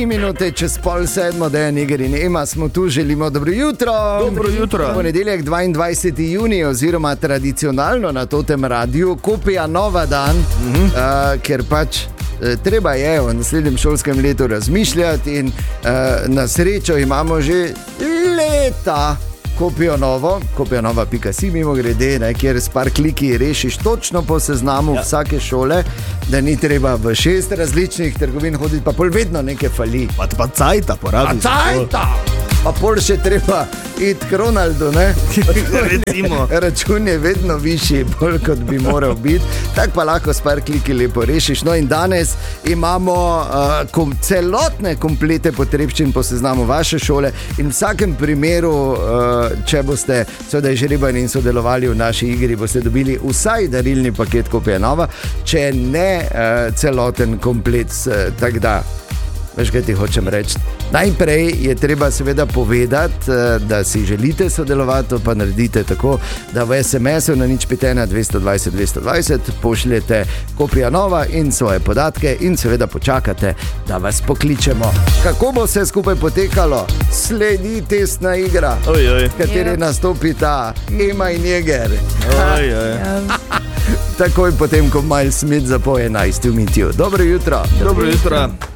3 minute čez 6:30, Dejan, Igor in Ema smo tu, želimo dobro jutro. Dobro jutro. Ponedeljek 22. junij oziroma tradicionalno na Totem radiju kopija nova dan, ker pač treba je v naslednjem šolskem letu razmišljati in na srečo imamo že leta kopijo nova.si mimo grede, ne, kjer s par kliki rešiš točno po seznamu vsake šole, da ni treba v 6 različnih trgovin hoditi, pa pol vedno nekaj fali. Pa cajta porabi. Pa pol še treba iti k Ronaldu, ne? Recimo. Račun je vedno višji, bolj kot bi moral biti. Tak pa lahko s par kliki lepo rešiš. No in danes imamo celotne komplete potrebščin po seznamu vaše šole in v vsakem primeru, če boste seveda žrebani in sodelovali v naši igri, boste dobili vsaj darilni paket kopija nova, če ne celoten komplet, tak da. Veš, kaj ti hočem reči? Najprej je treba seveda povedati, da si želite sodelovati, to pa naredite tako, da v SMS-u na 051 220 220 pošljete kopija nova in svoje podatke in seveda počakate, da vas pokličemo. Kako bo vse skupaj potekalo? Sledi testna igra, v kateri nastopi ta Ema in Jeger. Takoj potem, ko Miles Smith zapoje 11 v Mitju. Dobro jutro. Dobro jutro.